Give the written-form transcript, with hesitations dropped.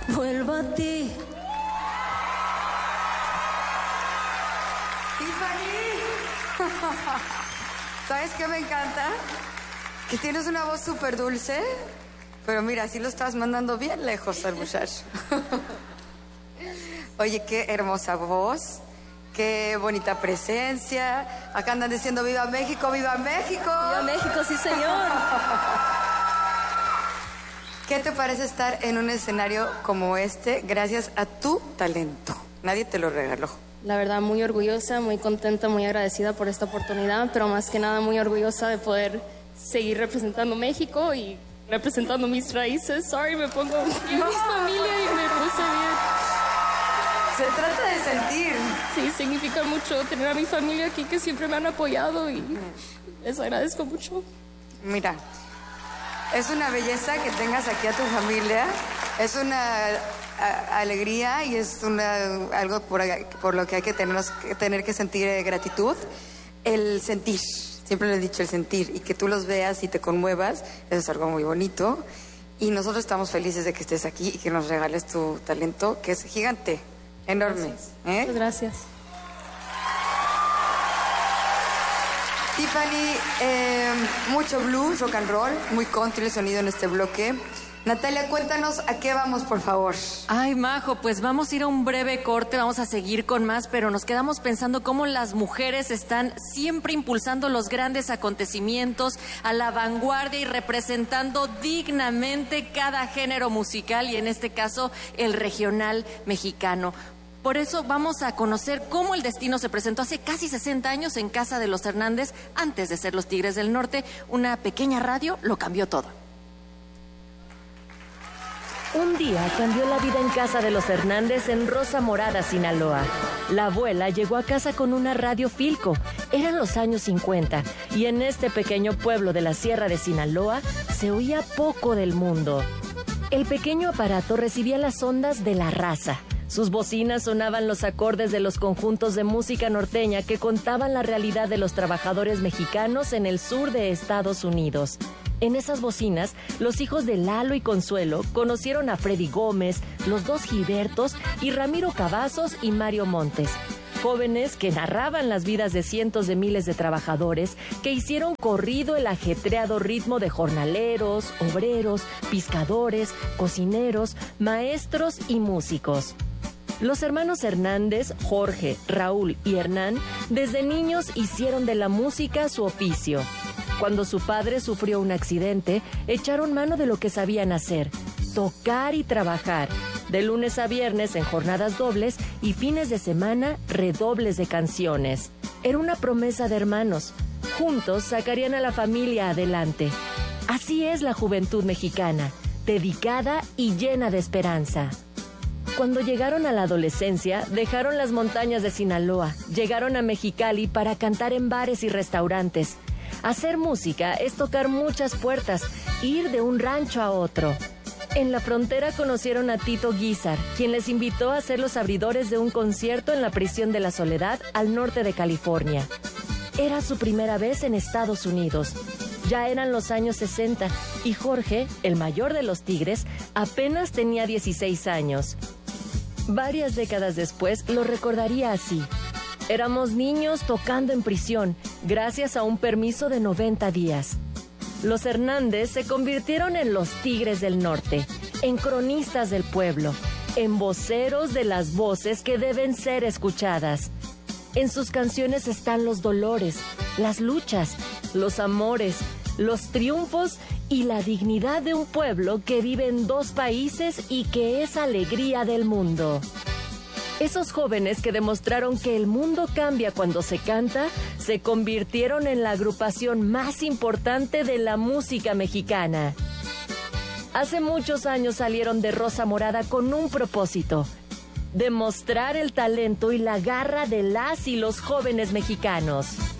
vuelvo a ti. Tiffany, ¿sabes qué me encanta? Que tienes una voz súper dulce, pero mira, sí lo estás mandando bien lejos al muchacho. Oye, qué hermosa voz, qué bonita presencia. Acá andan diciendo ¡Viva México, viva México! ¡Viva México, sí señor! ¿Qué te parece estar en un escenario como este gracias a tu talento? Nadie te lo regaló. La verdad, muy orgullosa, muy contenta, muy agradecida por esta oportunidad, pero más que nada muy orgullosa de poder seguir representando México y representando mis raíces. Sorry, me pongo en mi familia y me puse bien. Se trata de sentir. Sí, significa mucho tener a mi familia aquí que siempre me han apoyado y les agradezco mucho. Mira, es una belleza que tengas aquí a tu familia, es una alegría y es algo por lo que hay que tener que sentir gratitud. El sentir, siempre lo he dicho, el sentir, y que tú los veas y te conmuevas, eso es algo muy bonito. Y nosotros estamos felices de que estés aquí y que nos regales tu talento, que es gigante, enorme. Muchas gracias. Tiffany, mucho blues, rock and roll, muy country el sonido en este bloque. Natalia, cuéntanos a qué vamos, por favor. Ay, Majo, pues vamos a ir a un breve corte, vamos a seguir con más, pero nos quedamos pensando cómo las mujeres están siempre impulsando los grandes acontecimientos, a la vanguardia y representando dignamente cada género musical y en este caso el regional mexicano. Por eso vamos a conocer cómo el destino se presentó hace casi 60 años en casa de los Hernández, antes de ser los Tigres del Norte. Una pequeña radio lo cambió todo. Un día cambió la vida en casa de los Hernández en Rosa Morada, Sinaloa. La abuela llegó a casa con una radio Philco. Eran los años 50 y en este pequeño pueblo de la Sierra de Sinaloa se oía poco del mundo. El pequeño aparato recibía las ondas de la raza. Sus bocinas sonaban los acordes de los conjuntos de música norteña que contaban la realidad de los trabajadores mexicanos en el sur de Estados Unidos. En esas bocinas, los hijos de Lalo y Consuelo conocieron a Freddy Gómez, los dos Gilbertos y Ramiro Cavazos y Mario Montes. Jóvenes que narraban las vidas de cientos de miles de trabajadores que hicieron corrido el ajetreado ritmo de jornaleros, obreros, pescadores, cocineros, maestros y músicos. Los hermanos Hernández, Jorge, Raúl y Hernán, desde niños hicieron de la música su oficio. Cuando su padre sufrió un accidente, echaron mano de lo que sabían hacer, tocar y trabajar, de lunes a viernes en jornadas dobles y fines de semana redobles de canciones. Era una promesa de hermanos. Juntos sacarían a la familia adelante. Así es la juventud mexicana, dedicada y llena de esperanza. Cuando llegaron a la adolescencia, dejaron las montañas de Sinaloa, llegaron a Mexicali para cantar en bares y restaurantes. Hacer música es tocar muchas puertas, ir de un rancho a otro. En la frontera conocieron a Tito Guizar, quien les invitó a ser los abridores de un concierto en la prisión de la Soledad al norte de California. Era su primera vez en Estados Unidos. Ya eran los años 60 y Jorge, el mayor de los Tigres, apenas tenía 16 años. Varias décadas después lo recordaría así. Éramos niños tocando en prisión, gracias a un permiso de 90 días. Los Hernández se convirtieron en los Tigres del Norte, en cronistas del pueblo, en voceros de las voces que deben ser escuchadas. En sus canciones están los dolores, las luchas, los amores, los triunfos y la dignidad de un pueblo que vive en dos países y que es alegría del mundo. Esos jóvenes que demostraron que el mundo cambia cuando se canta, se convirtieron en la agrupación más importante de la música mexicana. Hace muchos años salieron de Rosa Morada con un propósito: demostrar el talento y la garra de las y los jóvenes mexicanos.